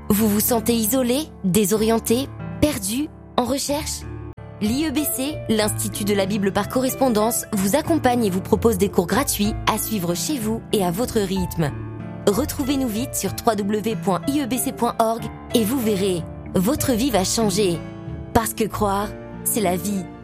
Vous vous sentez isolé, désorienté, perdu, en recherche ? L'IEBC, l'Institut de la Bible par correspondance, vous accompagne et vous propose des cours gratuits à suivre chez vous et à votre rythme. Retrouvez-nous vite sur www.iebc.org et vous verrez, votre vie va changer. Parce que croire, c'est la vie.